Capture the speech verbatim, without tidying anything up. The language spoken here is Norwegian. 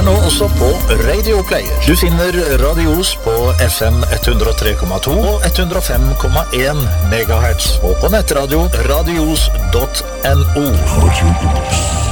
er nå også på Radio Player. Du finner Radios på F M ett hundre tre komma to og ett hundre fem komma en megahertz, og på nettradio radios punktum no.